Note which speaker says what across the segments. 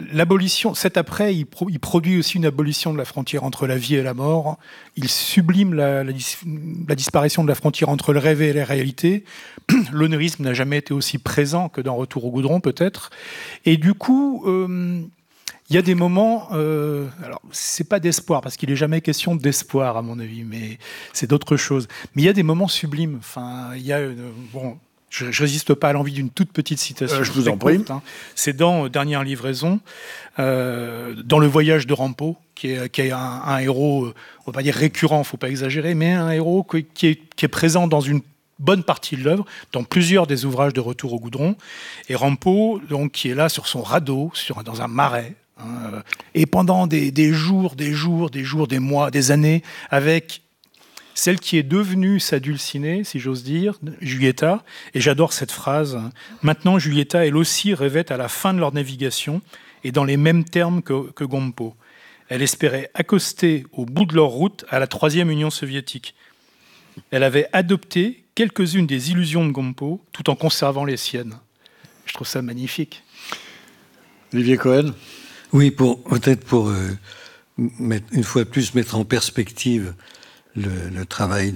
Speaker 1: l'abolition, cet après, il produit aussi une abolition de la frontière entre la vie et la mort. Il sublime la disparition de la frontière entre le rêve et la réalité. L'onérisme n'a jamais été aussi présent que dans Retour au goudron, peut-être. Et du coup, il y a des moments... alors, c'est pas d'espoir, parce qu'il n'est jamais question d'espoir, à mon avis, mais c'est d'autres choses. Mais il y a des moments sublimes. Enfin, il y a... Je ne résiste pas à l'envie d'une toute petite citation.
Speaker 2: Je vous en prie.
Speaker 1: Courte, hein. C'est dans Dernière livraison, dans le voyage de Rampeau, qui est un héros, on va pas dire récurrent, il ne faut pas exagérer, mais un héros qui est présent dans une bonne partie de l'œuvre, dans plusieurs des ouvrages de Retour au goudron. Et Rampeau, donc, qui est là sur son radeau, dans un marais, hein, et pendant des jours, des mois, des années, avec celle qui est devenue sa dulcinée, si j'ose dire, Giulietta, et j'adore cette phrase. Maintenant, Giulietta, elle aussi, rêvait à la fin de leur navigation, et dans les mêmes termes que Gompo. Elle espérait accoster au bout de leur route à la Troisième Union soviétique. Elle avait adopté quelques-unes des illusions de Gompo, tout en conservant les siennes. Je trouve ça magnifique.
Speaker 2: Olivier Cohen ?
Speaker 3: Oui, peut-être pour une fois de plus mettre en perspective le travail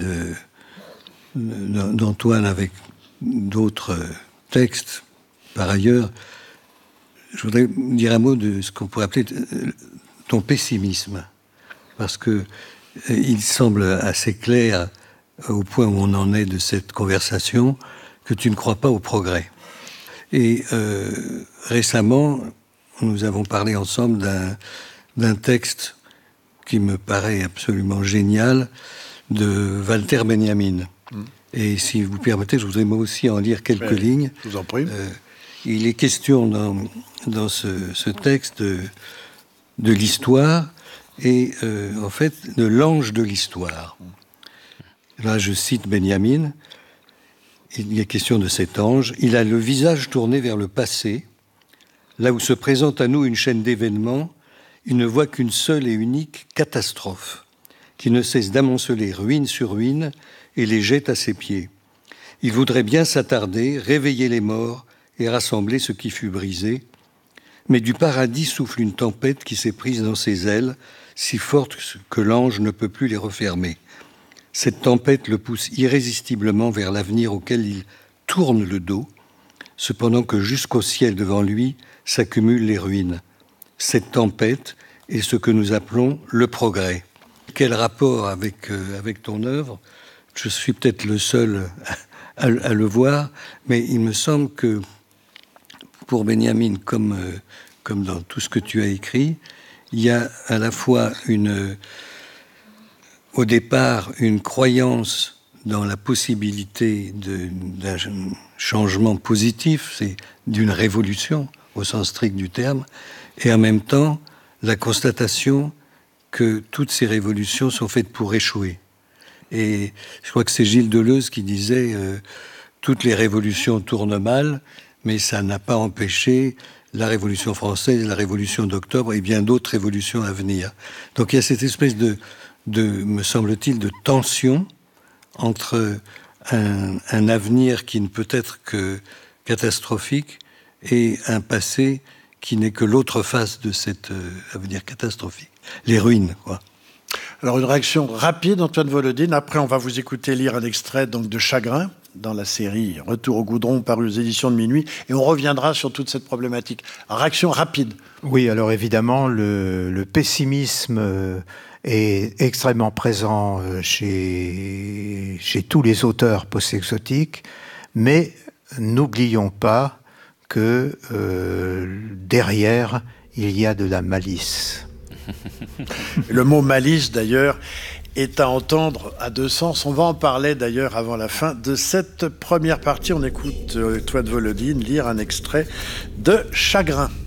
Speaker 3: d'Antoine avec d'autres textes. Par ailleurs, je voudrais dire un mot de ce qu'on pourrait appeler ton pessimisme, parce que il semble assez clair, au point où on en est de cette conversation, que tu ne crois pas au progrès. Et récemment, nous avons parlé ensemble d'un texte qui me paraît absolument génial, de Walter Benjamin. Et si vous permettez, je voudrais moi aussi en lire quelques lignes.
Speaker 2: Je vous en prie.
Speaker 3: Il est question dans ce texte de l'histoire et en fait de l'ange de l'histoire. Là, je cite Benjamin. Il y a question de cet ange. Il a le visage tourné vers le passé, là où se présente à nous une chaîne d'événements. Il ne voit qu'une seule et unique catastrophe, qui ne cesse d'amonceler ruine sur ruine et les jette à ses pieds. Il voudrait bien s'attarder, réveiller les morts et rassembler ce qui fut brisé. Mais du paradis souffle une tempête qui s'est prise dans ses ailes, si forte que l'ange ne peut plus les refermer. Cette tempête le pousse irrésistiblement vers l'avenir auquel il tourne le dos, cependant que jusqu'au ciel devant lui s'accumulent les ruines. Cette tempête est ce que nous appelons le progrès. Quel rapport avec ton œuvre ? Je suis peut-être le seul à le voir, mais il me semble que pour Benjamin, comme dans tout ce que tu as écrit, il y a à la fois au départ une croyance dans la possibilité d'un changement positif, c'est d'une révolution au sens strict du terme, et en même temps la constatation que toutes ces révolutions sont faites pour échouer. Et je crois que c'est Gilles Deleuze qui disait toutes les révolutions tournent mal, mais ça n'a pas empêché la Révolution française, la Révolution d'octobre et bien d'autres révolutions à venir. Donc il y a cette espèce de me semble-t-il, de tension entre un avenir qui ne peut être que catastrophique et un passé qui n'est que l'autre face de cet avenir catastrophique. Les ruines, quoi.
Speaker 2: Alors, une réaction rapide, Antoine Volodine. Après, on va vous écouter lire un extrait donc, de Chagrin, dans la série Retour au goudron, paru aux éditions de Minuit, et on reviendra sur toute cette problématique. Réaction rapide.
Speaker 4: Oui, alors évidemment, le pessimisme est extrêmement présent chez tous les auteurs post-exotiques, mais n'oublions pas que derrière, il y a de la malice.
Speaker 2: Le mot malice, d'ailleurs, est à entendre à deux sens. On va en parler, d'ailleurs, avant la fin de cette première partie. On écoute Antoine Volodine lire un extrait de Chagrin.